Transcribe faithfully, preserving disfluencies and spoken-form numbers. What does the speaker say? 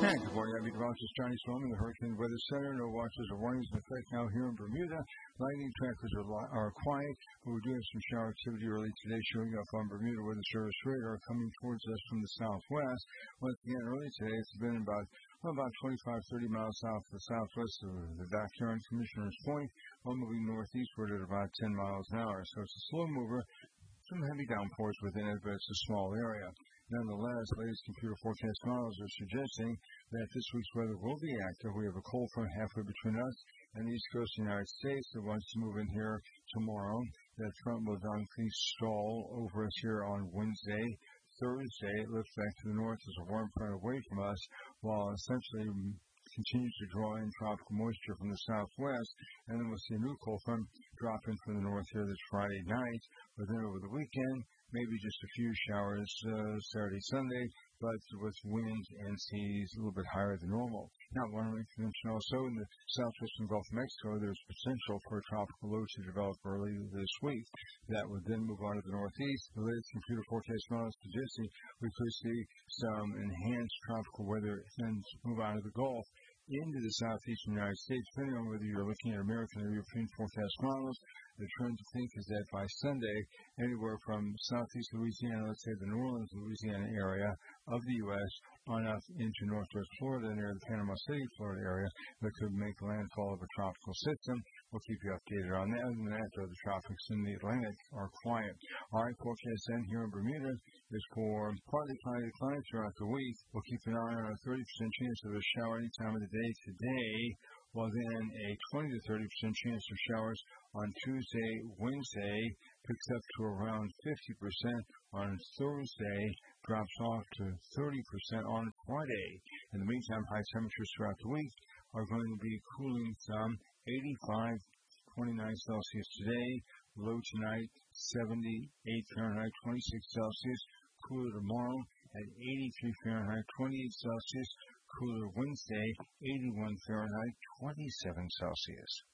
And good morning, I'm meteorologist Johnny Sloman, the Hurricane Weather Center. No watches or warnings in effect now here in Bermuda. Lightning trackers are, li- are quiet, but we do have some shower activity early today showing up on Bermuda Weather Service radar coming towards us from the southwest. Once again, early today, it's been about well, about twenty-five, thirty miles south of the southwest of the backyard Commissioner's Point, while moving northeastward at about ten miles an hour. So it's a slow mover. Some heavy downpours within it, but it's a small area. Nonetheless, latest computer forecast models are suggesting that this week's weather will be active. We have a cold front halfway between us and the east coast of the United States that wants to move in here tomorrow. That front will likely stall over us here on Wednesday. Thursday, it lifts back to the north as a warm front away from us, while essentially continues to draw in tropical moisture from the southwest, and then we'll see a new cold front drop in from the north here this Friday night. But then over the weekend, maybe just a few showers uh, Saturday, Sunday, but with winds and seas a little bit higher than normal. Now, I want to mention also in the southwestern Gulf of Mexico, there's potential for a tropical low to develop early this week. That would then move on to the northeast. The latest computer forecast models suggesting we could see some enhanced tropical weather then move out of the Gulf into the southeastern United States, depending on whether you're looking at American or European forecast models. The trend to think is that by Sunday, anywhere from southeast Louisiana, let's say the New Orleans, Louisiana area of the U S on up into northwest Florida near the Panama City, Florida area, that could make landfall of a tropical system. We'll keep you updated on that. Other than that, though, the tropics in the Atlantic are quiet. All right, forecast then here in Bermuda is for partly cloudy to cloudy throughout the week. We'll keep an eye on a thirty percent chance of a shower any time of the day today, while then a twenty to thirty percent chance of showers on Tuesday, Wednesday, picks up to around fifty percent on Thursday, drops off to thirty percent on Friday. In the meantime, high temperatures throughout the week are going to be cooling some eighty-five, twenty-nine Celsius today, low tonight, seventy-eight Fahrenheit, twenty-six Celsius, cooler tomorrow at eighty-three Fahrenheit, twenty-eight Celsius, cooler Wednesday, eighty-one Fahrenheit, twenty-seven Celsius.